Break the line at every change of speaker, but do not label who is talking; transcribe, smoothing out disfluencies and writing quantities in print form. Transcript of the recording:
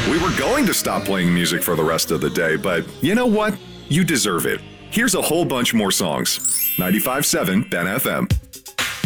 We were going to stop playing music for the rest of the day, but you know what? You deserve it. Here's a whole bunch more songs. 95.7 Ben FM.